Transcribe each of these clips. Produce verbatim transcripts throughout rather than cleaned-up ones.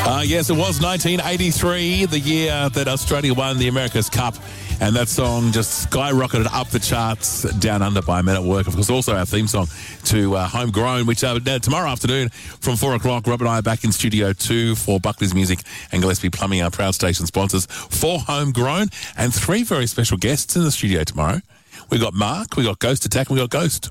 Uh, yes, it was nineteen eighty-three, the year that Australia won the America's Cup, and that song just skyrocketed up the charts, Down Under by Men at Work. Of course, also our theme song to uh, Homegrown, which uh, tomorrow afternoon from four o'clock, Rob and I are back in Studio two for Buckley's Music and Gillespie Plumbing, our proud station sponsors for Homegrown, and three very special guests in the studio tomorrow. We got Mark, we got Ghost Attack, and we got Ghost.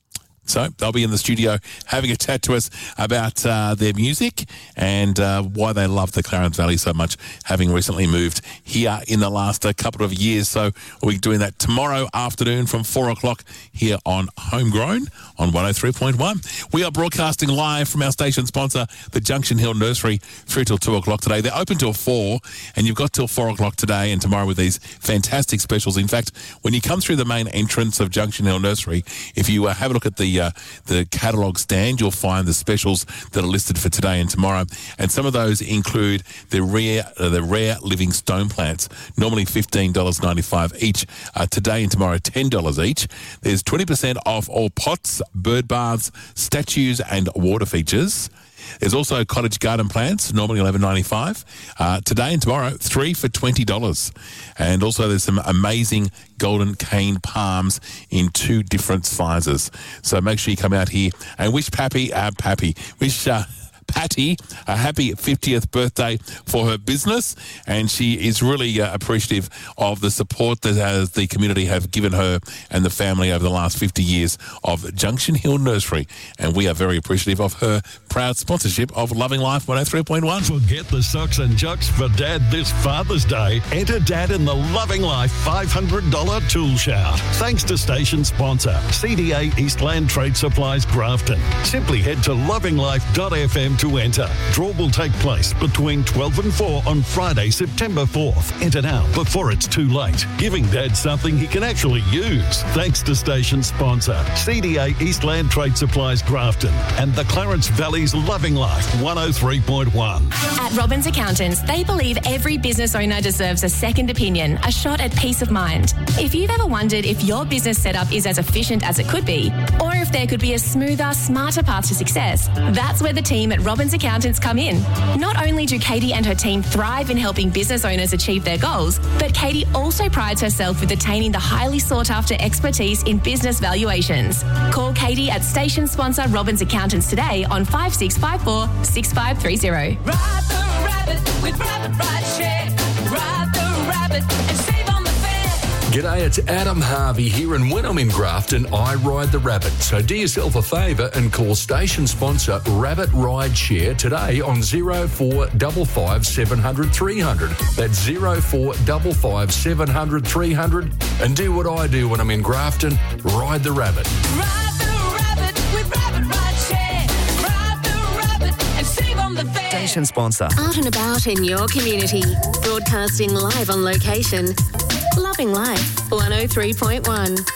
So they'll be in the studio having a chat to us about uh, their music and uh, why they love the Clarence Valley so much, having recently moved here in the last uh, couple of years. So we'll be doing that tomorrow afternoon from four o'clock here on Homegrown on one oh three point one. We are broadcasting live from our station sponsor, the Junction Hill Nursery, through till two o'clock today. They're open till four, and you've got till four o'clock today and tomorrow with these fantastic specials. In fact, when you come through the main entrance of Junction Hill Nursery, if you uh, have a look at the Uh, the catalogue stand, you'll find the specials that are listed for today and tomorrow, and some of those include the rare uh, the rare living stone plants, normally fifteen dollars ninety-five each, uh, today and tomorrow ten dollars each. There's twenty percent off all pots, bird baths, statues and water features. There's also cottage garden plants, normally eleven dollars ninety-five. Uh, today and tomorrow, three for twenty dollars. And also there's some amazing golden cane palms in two different sizes. So make sure you come out here and wish Pappy, uh, Pappy, wish... Uh, Patty a happy fiftieth birthday for her business, and she is really uh, appreciative of the support that uh, the community have given her and the family over the last fifty years of Junction Hill Nursery, and we are very appreciative of her proud sponsorship of Loving Life one oh three point one. Forget the socks and jocks for Dad this Father's Day. Enter Dad in the Loving Life five hundred dollars tool shout. Thanks to station sponsor C D A Eastland Trade Supplies Grafton. Simply head to loving life dot f m to enter. Draw will take place between twelve and four on Friday, September fourth. Enter now before it's too late. Giving Dad something he can actually use. Thanks to station sponsor C D A Eastland Trade Supplies Grafton and the Clarence Valley's Loving Life one oh three point one. At Robbins Accountants, they believe every business owner deserves a second opinion, a shot at peace of mind. If you've ever wondered if your business setup is as efficient as it could be, or if there could be a smoother, smarter path to success, that's where the team at Robbins Accountants come in. Not only do Katie and her team thrive in helping business owners achieve their goals, but Katie also prides herself with attaining the highly sought-after expertise in business valuations. Call Katie at station sponsor Robbins Accountants today on five six five four, six five three zero. Ride the rabbit with Rabbit Ride Share. Ride the rabbit and save on the fare. G'day, it's Adam Harvey here, and when I'm in Grafton, I ride the Rabbit. So do yourself a favour and call station sponsor Rabbit Ride Share today on zero four five five seven hundred three hundred. That's zero four five five seven hundred three hundred. And do what I do when I'm in Grafton, ride the Rabbit. Ride the rabbit with Rabbit Ride Share. Ride the rabbit and save on the fare. Station sponsor. Out and about in your community. Broadcasting live on location. Loving Life one oh three point one.